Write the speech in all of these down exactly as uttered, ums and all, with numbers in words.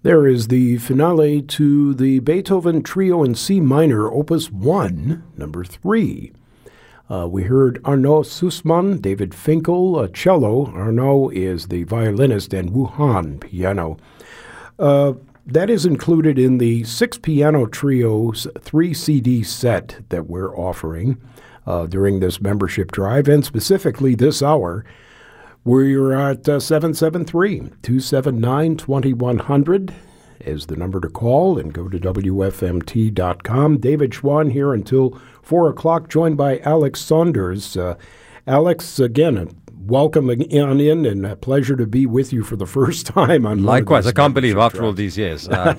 There is the finale to the Beethoven Trio in C minor, Opus one, number three. Uh, we heard Arnaud Sussman, David Finkel, uh, cello. Arnaud is the violinist, and Wu Han, piano. Uh, that is included in the six piano trio's three C D set that we're offering uh, during this membership drive, and specifically this hour. We're at uh, seven seven three, two seven nine, two one zero zero is the number to call, and go to W F M T dot com. David Schwann here until four o'clock, joined by Alex Saunders. Uh, Alex, again, welcome on in, and a pleasure to be with you for the first time. On Likewise, I can't believe after all these years. Uh,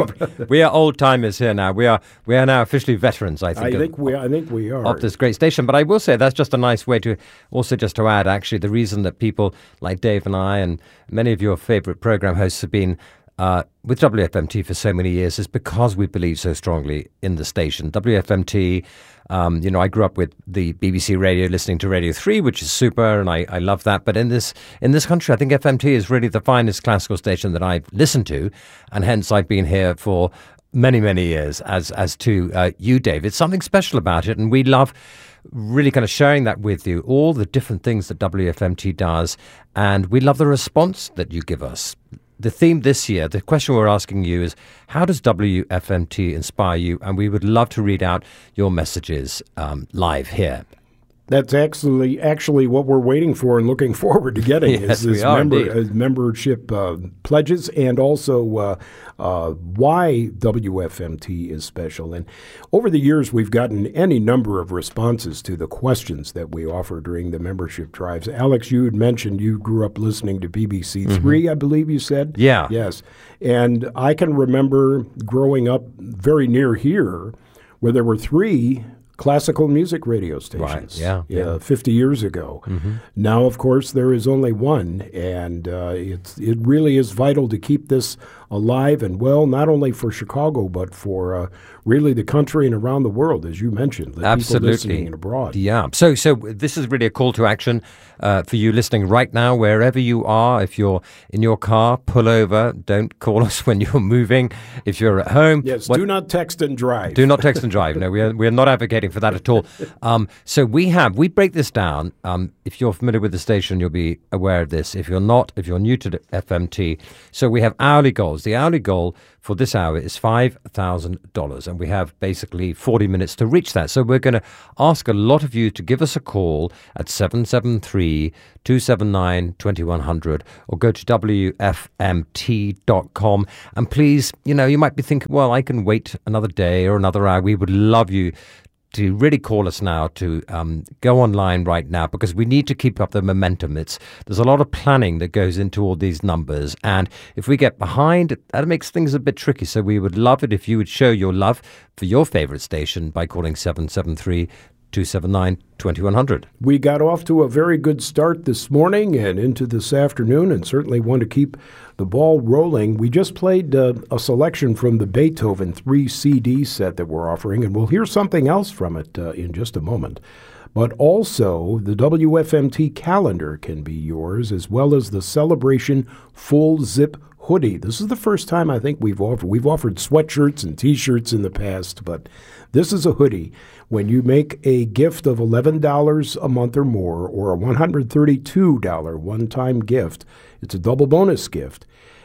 we are old timers here now. We are we are now officially veterans, I think. I of, think we I think we are. Of this great station. But I will say that's just a nice way to also just to add, actually, the reason that people like Dave and I and many of your favorite program hosts have been Uh, with W F M T for so many years is because we believe so strongly in the station. W F M T, um, you know, I grew up with the B B C radio, listening to Radio three, which is super, and I, I love that. But in this in this country, I think F M T is really the finest classical station that I've listened to, and hence I've been here for many, many years, as, as to uh, you, Dave. It's something special about it, and we love really kind of sharing that with you, all the different things that W F M T does, and we love the response that you give us. The theme this year, the question we're asking you is, how does W F M T inspire you? And we would love to read out your messages um, live here. That's actually actually what we're waiting for and looking forward to getting yes, is, is we are member, uh, membership uh, pledges, and also uh, uh, why W F M T is special. And over the years, we've gotten any number of responses to the questions that we offer during the membership drives. Alex, you had mentioned you grew up listening to B B C three, mm-hmm. I believe you said? Yeah. Yes. And I can remember growing up very near here where there were three classical music radio stations. Right, yeah, yeah, yeah. fifty years ago. Mm-hmm. Now, of course, there is only one, and uh, it's, it really is vital to keep this alive and well, not only for Chicago, but for uh, really the country and around the world, as you mentioned. The Absolutely. People listening and abroad. Yeah. So, so this is really a call to action uh, for you listening right now, wherever you are. If you're in your car, pull over. Don't call us when you're moving. If you're at home. Yes, what, do not text and drive. Do not text and drive. No, we are, we are not advocating for that at all. Um, so we have, we break this down. Um, if you're familiar with the station, you'll be aware of this. If you're not, if you're new to the F M T. So we have hourly goals. The hourly goal for this hour is five thousand dollars, and we have basically forty minutes to reach that. So we're going to ask a lot of you to give us a call at seven seven three, two seven nine, two one zero zero or go to W F M T dot com. And please, you know, you might be thinking, well, I can wait another day or another hour. We would love you to really call us now, to um, go online right now, because we need to keep up the momentum. It's there's a lot of planning that goes into all these numbers, and if we get behind, that makes things a bit tricky. So we would love it if you would show your love for your favorite station by calling seven seven three, two seven nine, two one zero zero. We got off to a very good start this morning and into this afternoon, and certainly want to keep the ball rolling. We just played uh, a selection from the Beethoven three C D set that we're offering, and we'll hear something else from it uh, in just a moment. But also, the W F M T calendar can be yours, as well as the Celebration Full Zip hoodie. This is the first time I think we've offered. We've offered sweatshirts and T-shirts in the past, but this is a hoodie. When you make a gift of eleven dollars a month or more, or a one hundred thirty-two dollars one-time gift, it's a double bonus gift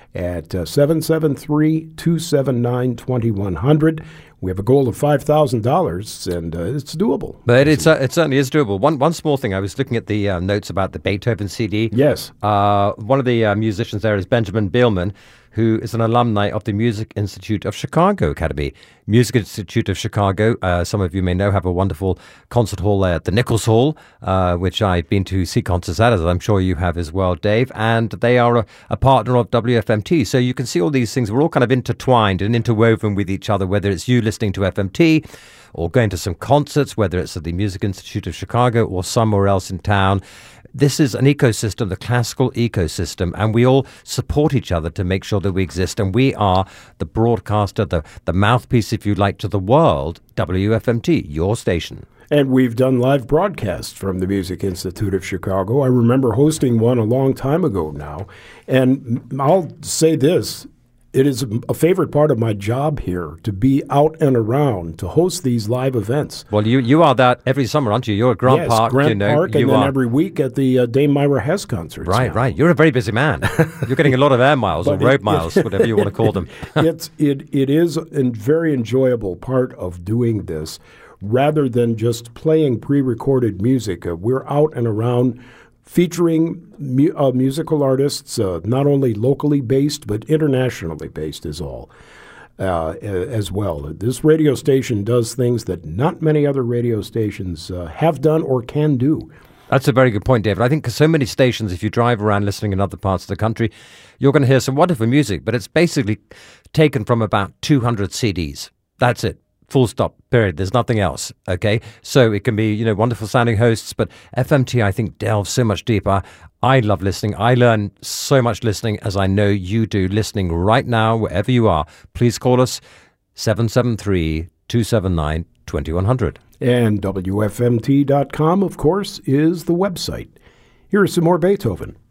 at uh, seven seven three, two seven nine, two one zero zero. We have a goal of five thousand dollars, and uh, it's doable. But it's, uh, it certainly is doable. One one small thing, I was looking at the uh, notes about the Beethoven C D. Yes. Uh, one of the uh, musicians there is Benjamin Bielman, who is an alumni of the Music Institute of Chicago Academy. Music Institute of Chicago, uh, some of you may know, have a wonderful concert hall there at the Nichols Hall, uh, which I've been to see concerts at, as I'm sure you have as well, Dave. And they are a, a partner of W F M T. So you can see all these things. We're all kind of intertwined and interwoven with each other, whether it's you listening to F M T or going to some concerts, whether it's at the Music Institute of Chicago or somewhere else in town. This is an ecosystem, the classical ecosystem, and we all support each other to make sure that we exist. And we are the broadcaster, the, the mouthpiece, if you like, to the world, W F M T, your station. And we've done live broadcasts from the Music Institute of Chicago. I remember hosting one a long time ago now. And I'll say this, It is a favorite part of my job here to be out and around to host these live events. Well, you you are that every summer, aren't you? You're at Grant yes, Park. Grant you know, Park, you and then are. every week at the uh, Dame Myra Hess concerts. Right, now. right. You're a very busy man. You're getting a lot of air miles or But road it- miles, whatever you want to call them. it's it it is a very enjoyable part of doing this, rather than just playing pre-recorded music. Uh, we're out and around, featuring mu- uh, musical artists, uh, not only locally based but internationally based, is all. Uh, a- as well. This radio station does things that not many other radio stations uh, have done or can do. That's a very good point, David. I think 'cause so many stations, if you drive around listening in other parts of the country, you're going to hear some wonderful music, but it's basically taken from about two hundred C Ds. That's it. Full stop, period. There's nothing else, okay? So it can be, you know, wonderful sounding hosts, but F M T, I think, delves so much deeper. I love listening. I learn so much listening, as I know you do, listening right now, wherever you are. Please call us, seven seven three, two seven nine, two one zero zero. And W F M T dot com, of course, is the website. Here is some more Beethoven.